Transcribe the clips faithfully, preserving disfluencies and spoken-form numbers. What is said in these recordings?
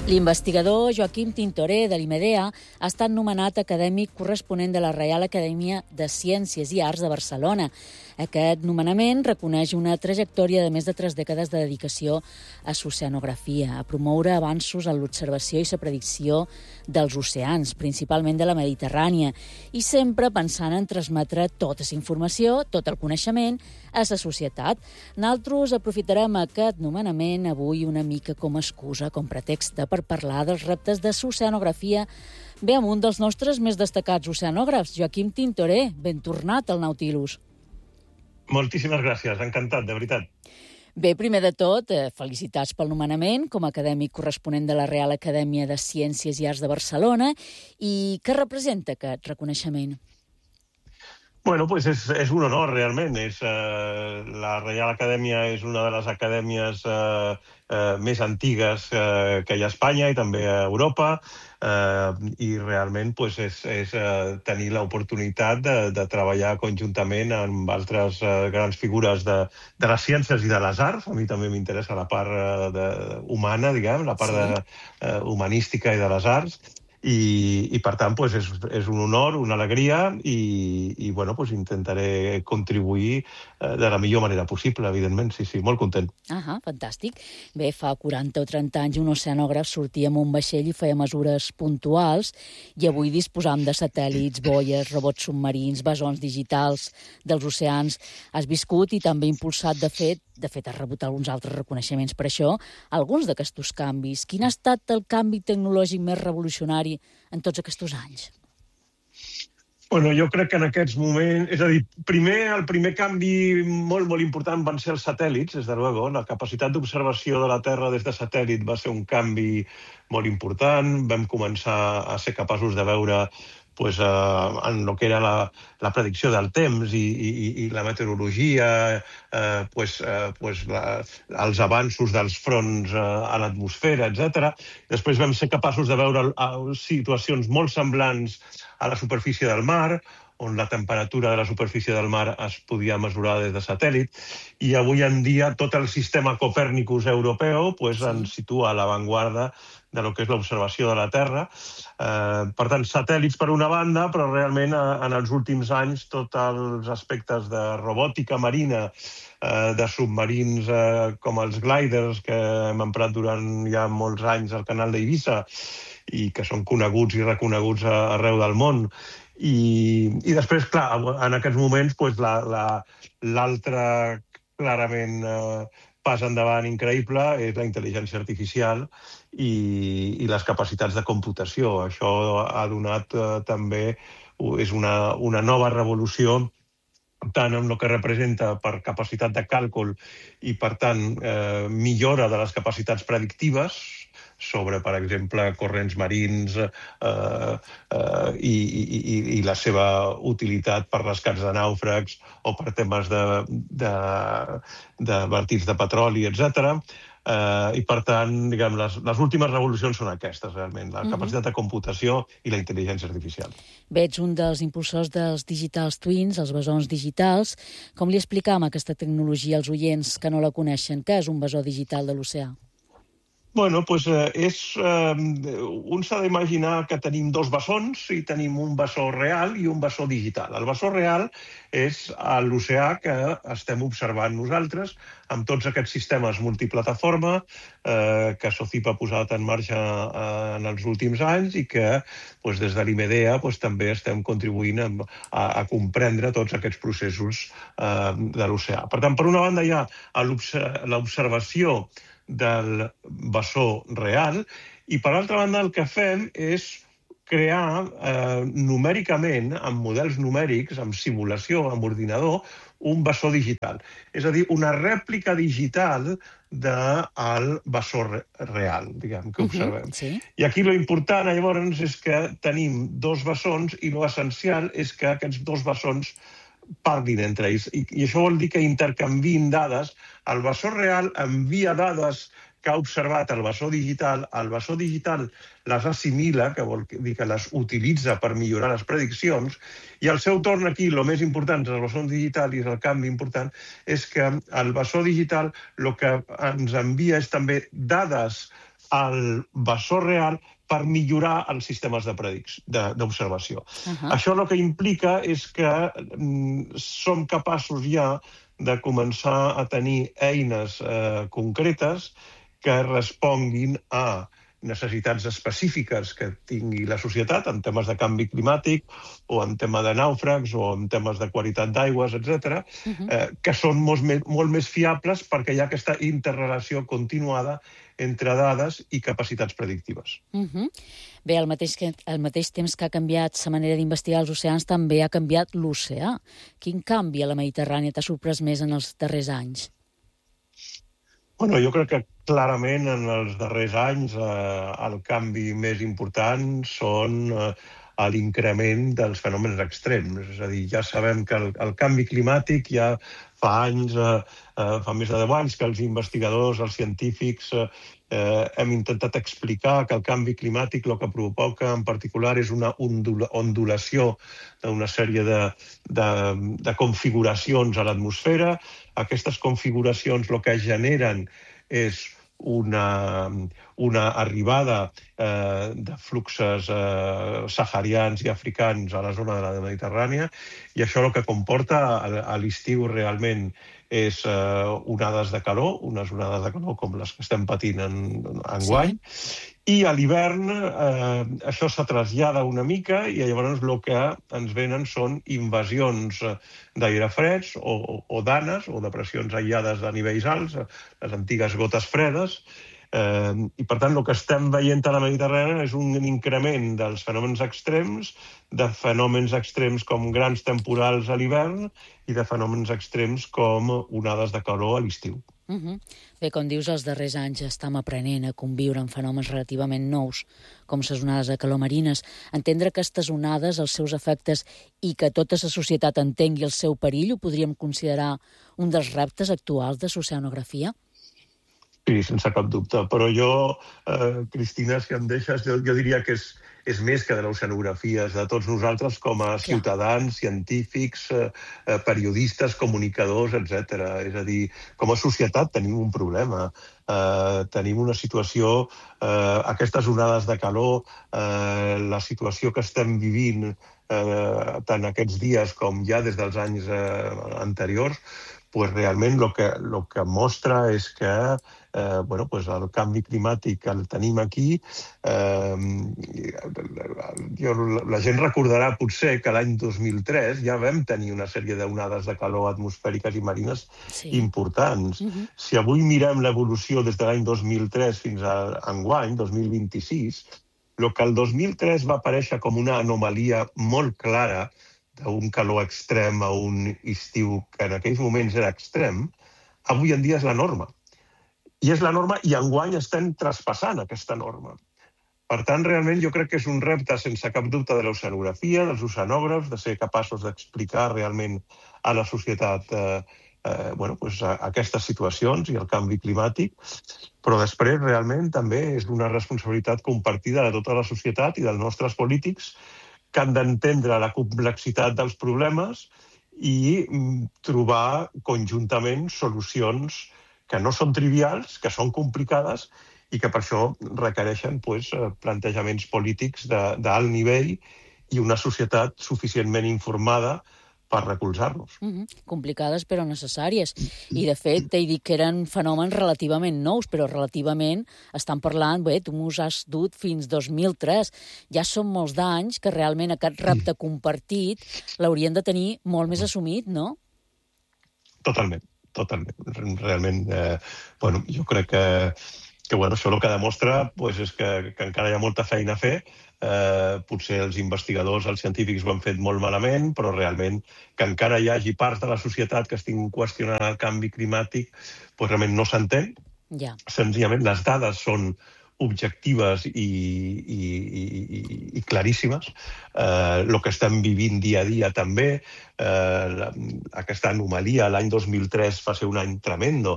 L'investigador Joaquim Tintoré, de l'IMEDEA, ha estat nomenat acadèmic corresponent de la Reial Acadèmia de Ciències i Arts de Barcelona. Aquest nomenament reconeix una trajectòria de més de tres dècades de dedicació a l'oceanografia, a promoure avanços en l'observació i la predicció dels oceans, principalment de la Mediterrània, i sempre pensant en transmetre tota la informació, tot el coneixement, a la societat. Nosaltres aprofitarem aquest nomenament avui una mica com a excusa, com pretext per parlar dels reptes de l'oceanografia. Bé, amb un dels nostres més destacats oceanògrafs, Joaquim Tintoré, ben tornat al Nautilus. Moltíssimes gràcies, encantat, de veritat. Bé, primer de tot, eh, felicitats pel nomenament com a acadèmic corresponent de la Reial Acadèmia de Ciències i Arts de Barcelona. I què representa aquest reconeixement? Bueno, pues és, és un honor, realment. És, eh, la Reial Acadèmia és una de les acadèmies eh, eh, més antigues eh, que hi ha a Espanya i també a Europa, eh, i realment pues, és, és eh, tenir l'oportunitat de, de treballar conjuntament amb altres eh, grans figures de, de les ciències i de les arts. A mi també m'interessa la part eh, de, humana, diguem, la part Sí. de, eh, humanística i de les arts. I, i per tant, pues, és, és un honor, una alegria i, i bueno, pues, intentaré contribuir eh, de la millor manera possible, evidentment. Sí, sí, molt content. Ah, fantàstic. Bé, fa quaranta o trenta anys un oceanògraf sortia amb un vaixell i feia mesures puntuals i avui disposam de satèl·lits, boies, robots submarins, bessons digitals dels oceans. Has viscut i també impulsat, de fet, de fet has rebut alguns altres reconeixements per això, alguns d'aquests canvis. Quin ha estat el canvi tecnològic més revolucionari en tots aquests anys? Bueno, jo crec que en aquests moments... És a dir, primer, el primer canvi molt, molt important van ser els satèl·lits, des de luego. La capacitat d'observació de la Terra des de satèl·lit va ser un canvi molt important. Vam començar a ser capaços de veure pues, eh, en el que era la, la predicció del temps i, i, i la meteorologia, eh, pues, eh, pues la, els avanços dels fronts eh, a l'atmosfera, etcètera. Després vam ser capaços de veure eh, situacions molt semblants a la superfície del mar, on la temperatura de la superfície del mar es podia mesurar des de satèl·lit, i avui en dia tot el sistema Copèrnicus europeu pues, ens situa a l'avantguarda de lo que és l'observació de la Terra. Eh, per tant, satèl·lits per una banda, però realment eh, en els últims anys tots els aspectes de robòtica marina, eh, de submarins eh, com els gliders que hem emprat durant ja molts anys al canal d'Eivissa i que són coneguts i reconeguts arreu del món. I, i després, clar, en aquests moments pues, la, la, l'altre clarament eh, pas endavant increïble és la intel·ligència artificial i, i les capacitats de computació. Això ha donat eh, també, és una, una nova revolució tant en el que representa per capacitat de càlcul i, per tant, eh, millora de les capacitats predictives sobre, per exemple, corrents marins eh, eh, i, i, i la seva utilitat per rescats de nàufrags o per temes de, de, de vertits de petroli, etcètera. Uh, I, per tant, diguem, les, les últimes revolucions són aquestes, realment, la capacitat de computació i la intel·ligència artificial. Bé, ets un dels impulsors dels Digital Twins, els bessons digitals. Com li explicam aquesta tecnologia als oients que no la coneixen? Què és un bessó digital de l'oceà? Bueno, doncs eh, és... Eh, un s'ha d'imaginar que tenim dos bessons i tenim un bessó real i un bessó digital. El bessó real és l'oceà que estem observant nosaltres amb tots aquests sistemes multiplataforma eh, que SOCIP ha posat en marxa eh, en els últims anys i que doncs, des de l'IMEDEA doncs, també estem contribuint a, a, a comprendre tots aquests processos eh, de l'oceà. Per tant, per una banda hi ha l'observació del bessó real i, per altra banda, el que fem és crear eh, numèricament, amb models numèrics, amb simulació, amb ordinador, un bessó digital. És a dir, una rèplica digital del bessó re real, diguem, que observem. Uh-huh, sí. I aquí l'important, llavors, és que tenim dos bessons i l'essencial és que aquests dos bessons parlin entre ells. I, I això vol dir que intercanvien dades. El bessó real envia dades que ha observat el bessó digital, el bessó digital les assimila, que vol dir que les utilitza per millorar les prediccions, i al seu torn aquí, el més important del bessó digital, i és el canvi important, és que el bessó digital el que ens envia és també dades al bessó real per millorar els sistemes d'observació. Uh-huh. Això el que implica és que mm, som capaços ja de començar a tenir eines eh, concretes que responguin a necessitats específiques que tingui la societat en temes de canvi climàtic o en tema de nàufrags o en temes de qualitat d'aigües, etcètera, uh-huh. eh, que són molt, molt més fiables perquè hi ha aquesta interrelació continuada entre dades i capacitats predictives. Uh-huh. Bé, al mateix, que, al mateix temps que ha canviat la manera d'investigar els oceans, també ha canviat l'oceà. Quin canvi a la Mediterrània t'ha sorprès més en els darrers anys? Bueno, jo crec que clarament en els darrers anys eh, el canvi més important són eh, l'increment dels fenòmens extrems. És a dir, ja sabem que el, el canvi climàtic ja fa anys, eh, eh, fa més de deu anys, que els investigadors, els científics, eh, eh, hem intentat explicar que el canvi climàtic el que provoca en particular és una ondula, ondulació d'una sèrie de, de, de configuracions a l'atmosfera. Aquestes configuracions el que generen és una, una arribada eh, de fluxes eh, saharians i africans a la zona de la Mediterrània, i això el que comporta a, a l'estiu realment és eh, onades de calor, unes onades de calor com les que estem patint en, en guany, sí. I a l'hivern eh, això se trasllada una mica i llavors el que ens venen són invasions d'aire freds o, o danes o depressions aïllades a nivells alts, les antigues gotes fredes. Eh, I, per tant, el que estem veient a la Mediterrània és un increment dels fenòmens extrems, de fenòmens extrems com grans temporals a l'hivern i de fenòmens extrems com onades de calor a l'estiu. Uh-huh. Bé, com dius, els darrers anys estem aprenent a conviure amb fenòmens relativament nous, com les onades de calor marines. Entendre aquestes onades, els seus efectes i que tota la societat entengui el seu perill, ho podríem considerar un dels reptes actuals de l'oceanografia? Sí, sense cap dubte. Però jo, eh, Cristina, si em deixes, jo, jo diria que és, és més que de l'oceanografia, és de tots nosaltres com a ciutadans, científics, eh, periodistes, comunicadors, etcètera. És a dir, com a societat tenim un problema. Eh, tenim una situació, eh, aquestes onades de calor, eh, la situació que estem vivint eh, tant aquests dies com ja des dels anys eh, anteriors, pues realment el que, el que mostra és que eh, bueno, pues el canvi climàtic el tenim aquí. Eh, jo, la gent recordarà potser que l'any dos mil tres ja vam tenir una sèrie d'onades de calor atmosfèriques i marines sí. importants. Uh-huh. Si avui mirem l'evolució des de l'any dos mil tres fins a enguany, dos mil vint-i-sis, el que el dos mil tres va aparèixer com una anomalia molt clara d'un calor extrem a un estiu que en aquells moments era extrem, avui en dia és la norma. I és la norma i enguany estem traspassant aquesta norma. Per tant, realment jo crec que és un repte sense cap dubte de l'oceanografia, dels oceanògrafs, de ser capaços d'explicar realment a la societat eh, eh, bueno, pues, aquestes situacions i el canvi climàtic, però després realment també és una responsabilitat compartida de tota la societat i dels nostres polítics que han d'entendre la complexitat dels problemes i trobar conjuntament solucions que no són trivials, que són complicades i que per això requereixen pues, plantejaments polítics d'alt nivell i una societat suficientment informada per recolzar-los. Mm-hmm. Complicades però necessàries. I, de fet, t'he dit que eren fenòmens relativament nous, però relativament estan parlant, bé, tu m'ho has dut fins dos mil tres. Ja són molts d'anys que realment aquest repte compartit l'haurien de tenir molt més assumit, no? Totalment, totalment. Realment, eh, bueno, jo crec que, que bueno, això el que demostra pues, és que, que encara hi ha molta feina a fer. Eh, potser els investigadors, els científics ho han fet molt malament, però realment que encara hi hagi parts de la societat que estiguin qüestionant el canvi climàtic, pues realment no s'entén. Ja. Senzillament les dades són objectives i, i, i, i claríssimes. Eh, el que estem vivint dia a dia també, eh, la, aquesta anomalia, l'any dos mil tres va ser un any tremendo,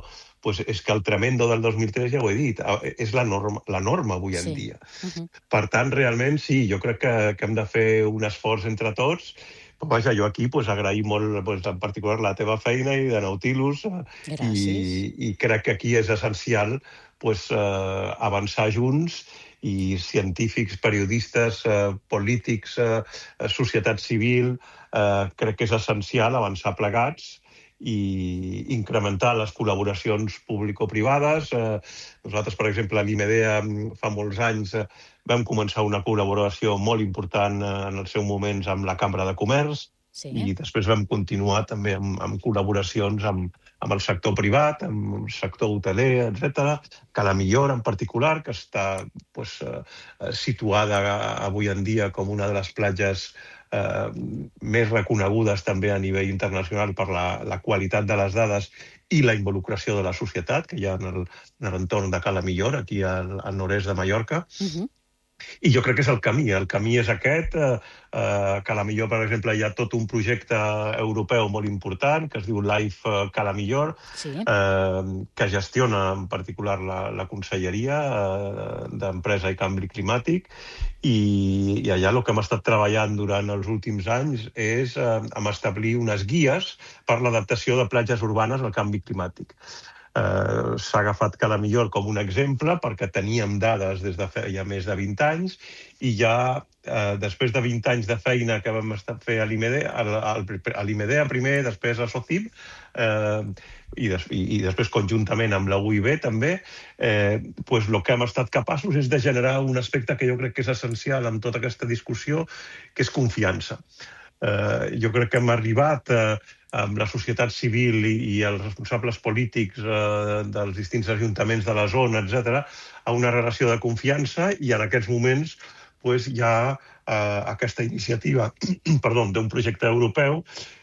pues és que el tremendo del dos mil tres, ja ho he dit, és la norma, la norma avui en Sí. dia. Uh-huh. Per tant, realment, sí, jo crec que, que hem de fer un esforç entre tots. Però, vaja, jo aquí pues, agraïm molt, pues, en particular, la teva feina i de Nautilus, eh, i, Gràcies. i crec que aquí és essencial pues, eh, avançar junts, i científics, periodistes, eh, polítics, eh, societat civil, eh, crec que és essencial avançar plegats i incrementar les col·laboracions público-privades. Eh, nosaltres, per exemple, a l'IMEDEA fa molts anys eh, vam començar una col·laboració molt important eh, en els seus moments amb la Cambra de Comerç, Sí. i després vam continuar també amb, amb col·laboracions amb, amb el sector privat, amb el sector hoteler, etcètera. Calamillor, en particular, que està pues, eh, situada avui en dia com una de les platges eh, més reconegudes també a nivell internacional per la, la qualitat de les dades i la involucració de la societat que hi ha en el- en l'entorn de Calamillor, aquí al, al nord-est de Mallorca. Uh-huh. I jo crec que és el camí. El camí és aquest, eh, eh, que a la millor, per exemple, hi ha tot un projecte europeu molt important que es diu Life eh, Calamillor, Sí. eh, que gestiona en particular la, la Conselleria eh, d'Empresa i Canvi Climàtic, i, i allà el que hem estat treballant durant els últims anys és eh, amb establir unes guies per l'adaptació de platges urbanes al canvi climàtic. Eh, s'ha agafat Calamillor com un exemple perquè teníem dades des de feia més de vint anys, i ja eh, després de vint anys de feina que vam estar fer a l'IMEDEA, a l'IMEDEA primer, després a SOCIM, eh, i, des, i, i després conjuntament amb la U I B també, eh, pues el que hem estat capaços és de generar un aspecte que jo crec que és essencial en tota aquesta discussió, que és confiança. Eh, jo crec que hem arribat eh, amb la societat civil i, i els responsables polítics eh, dels distints ajuntaments de la zona, etcètera, a una relació de confiança, i en aquests moments pues, hi ha eh, aquesta iniciativa perdó, d'un projecte europeu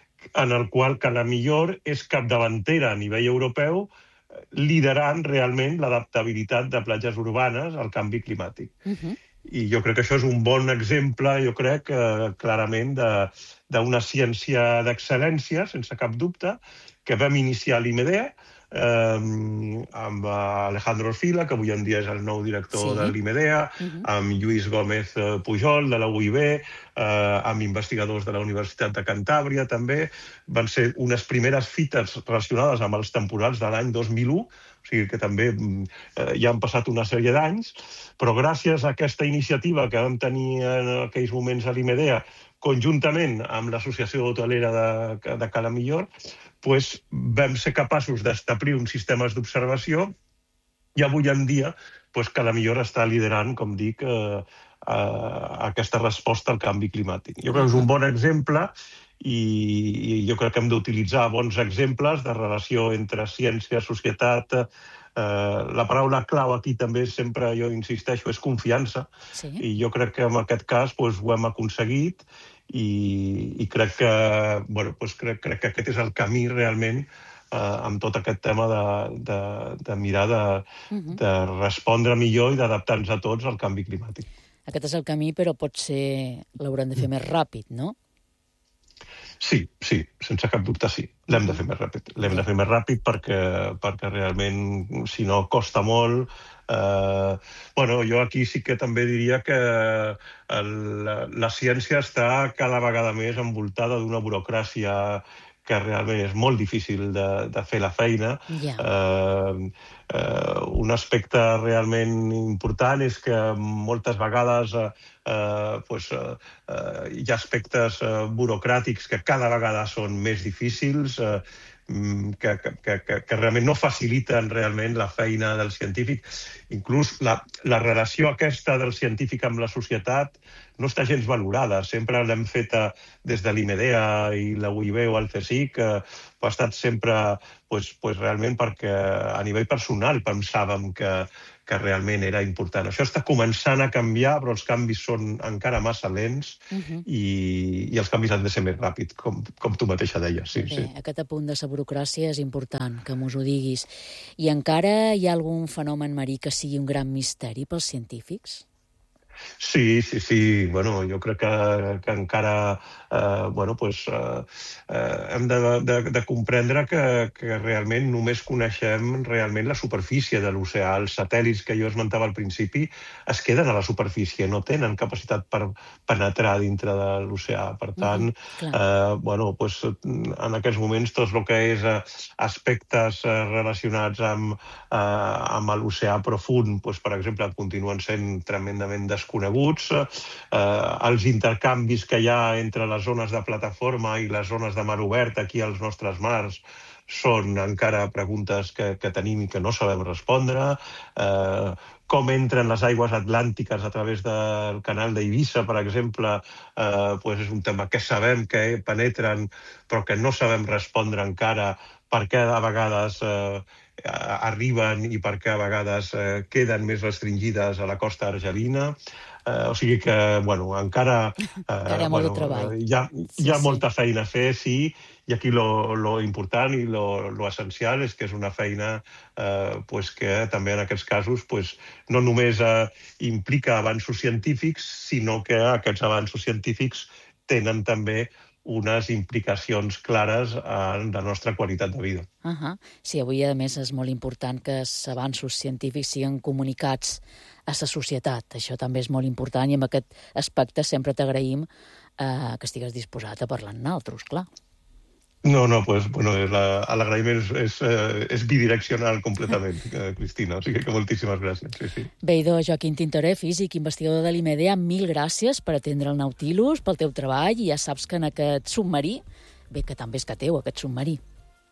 en el qual Calamillor és capdavantera a nivell europeu, liderant realment l'adaptabilitat de platges urbanes al canvi climàtic. Uh-huh. I jo crec que això és un bon exemple, jo crec, eh, clarament, d'una ciència d'excel·lència, sense cap dubte, que vam iniciar a l'IMEDEA, eh, amb Alejandro Orfila, que avui en dia és el nou director Sí. de l'IMEDEA, Uh-huh. amb Lluís Gómez eh, Pujol, de la U I B, eh, amb investigadors de la Universitat de Cantàbria, també. Van ser unes primeres fites relacionades amb els temporals de l'any dos mil u, o sigui que també eh, ja han passat una sèrie d'anys, però gràcies a aquesta iniciativa que vam tenir en aquells moments a l'IMEDEA, conjuntament amb l'Associació Hotelera de, de Calamillor, pues, vam ser capaços d'establir uns sistemes d'observació, i avui en dia pues, Calamillor està liderant, com dic, eh, eh, aquesta resposta al canvi climàtic. Jo crec que és un bon exemple, i, i jo crec que hem d'utilitzar bons exemples de relació entre ciència, societat. Eh, la paraula clau aquí també sempre, jo insisteixo, és confiança. Sí. I jo crec que en aquest cas pues, ho hem aconseguit, i, i crec, que, bueno, pues, crec, crec que aquest és el camí realment eh, amb tot aquest tema de, de, de mirar de, Uh-huh. de respondre millor i d'adaptar-nos a tots al canvi climàtic. Aquest és el camí, però potser l'hauran de fer més ràpid, no? Sí, sí, sense cap dubte sí. L'hem de fer més ràpid. L'hem de fer més ràpid perquè, perquè realment, si no, costa molt. Eh, bueno, jo aquí sí que també diria que el, la ciència està cada vegada més envoltada d'una burocràcia que realment és molt difícil de, de fer la feina. Ja. Eh, eh, un aspecte realment important és que moltes vegades eh, eh, pues, eh, hi ha aspectes eh, burocràtics que cada vegada són més difícils, eh, que, que, que, que realment no faciliten realment la feina del científic. Inclús la, la relació aquesta del científic amb la societat no està gens valorada. Sempre l'hem feta des de l'IMEDEA i la U I B o el CSIC, que ha estat sempre pues, pues, realment perquè a nivell personal pensàvem que, que realment era important. Això està començant a canviar, però els canvis són encara massa lents, Uh-huh. i, i els canvis han de ser més ràpids, com, com tu mateixa deies. Sí, Bé, sí. aquest apunt de la burocràcia és important, que mos ho diguis. I encara hi ha algun fenomen marí que sigui un gran misteri pels científics? Sí, sí, sí. Bueno, jo crec que, que encara eh, bueno, pues, eh, eh, hem de, de, de comprendre que, que realment només coneixem realment la superfície de l'oceà. Els satèl·lits que jo esmentava al principi es queden a la superfície, no tenen capacitat per penetrar dintre de l'oceà. Per tant, Clar. eh, bueno, pues, en aquests moments tot el que és eh, aspectes eh, relacionats amb, eh, amb l'oceà profund, pues, per exemple, continuen sent tremendament desconeguts. Eh, els intercanvis que hi ha entre les zones de plataforma i les zones de mar obert aquí als nostres mars són encara preguntes que, que tenim i que no sabem respondre. Eh, com entren les aigües atlàntiques a través del canal d'Eivissa, per exemple, eh, pues és un tema que sabem que penetren, però que no sabem respondre encara per què a vegades eh, arriben i per què a vegades eh, queden més restringides a la costa argelina. Eh, o sigui que, bueno, encara, eh, Encara hi ha molt bueno, de treball. hi ha, Sí, hi ha sí. molta feina a fer, sí, i aquí lo, lo important i lo, lo essencial és que és una feina eh, pues que també en aquests casos pues, no només eh, implica avanços científics, sinó que aquests avanços científics tenen també unes implicacions clares en la nostra qualitat de vida. Uh -huh. Sí, avui, a més, és molt important que els avanços científics siguin comunicats a la societat. Això també és molt important i en aquest aspecte sempre t'agraïm eh, que estigues disposat a parlar amb nosaltres, clar. No, no, pues, bueno, l'agraïment és, és, eh, és bidireccional completament, eh, Cristina, o sigui que moltíssimes gràcies. Sí, sí. Bé, idò, Joaquim Tintoré, físic, investigador de l'I M E D E A, mil gràcies per atendre el Nautilus, pel teu treball, i ja saps que en aquest submarí, bé, que també és que teu, aquest submarí.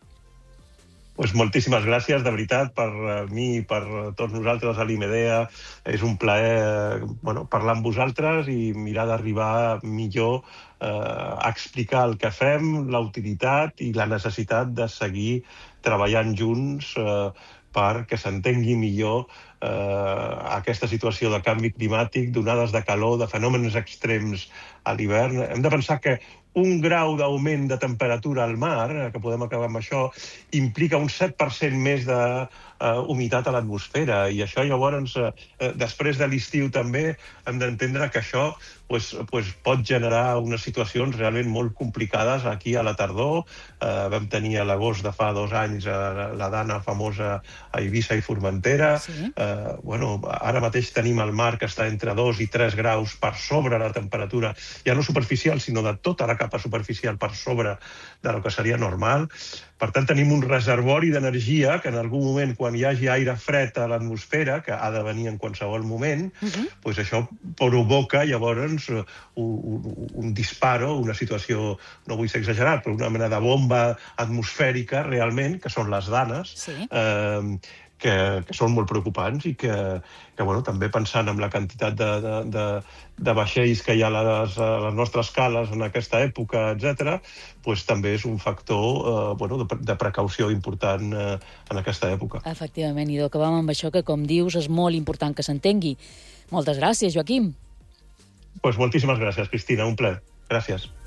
Pues moltíssimes gràcies, de veritat, per mi i per tots nosaltres a l'I M E D E A. És un plaer bueno, parlar amb vosaltres i mirar d'arribar millor eh, a explicar el que fem, la utilitat i la necessitat de seguir treballant junts eh, perquè s'entengui millor eh, aquesta situació de canvi climàtic, d'onades de calor, de fenòmens extrems a l'hivern. Hem de pensar que un grau d'augment de temperatura al mar, que podem acabar amb això, implica un set per cent més de uh, humitat a l'atmosfera. I això llavors, uh, després de l'estiu també, hem d'entendre que això pues, pues, pot generar unes situacions realment molt complicades aquí a la tardor. Uh, vam tenir a l'agost de fa dos anys uh, la dana famosa a Eivissa i Formentera. Sí. Uh, bueno, ara mateix tenim el mar que està entre dos i tres graus per sobre la temperatura, ja no superficial, sinó de tota la capa superficial per sobre de lo que seria normal. Per tant, tenim un reservori d'energia que en algun moment, quan hi hagi aire fred a l'atmosfera, que ha de venir en qualsevol moment, uh -huh. pues això provoca llavors un, un, un disparo, una situació, no vull ser exagerat, però una mena de bomba atmosfèrica realment, que són les danes, Sí. eh, que, que són molt preocupants i que, que bueno, també pensant en la quantitat de, de, de, de vaixells que hi ha a les, a les nostres cales en aquesta època, etcètera, pues, també és un factor eh, bueno, de, de precaució important eh, en aquesta època. Efectivament, idò, acabam amb això que, com dius, és molt important que s'entengui. Moltes gràcies, Joaquim. Pues moltíssimes gràcies, Cristina, un plaer. Gràcies.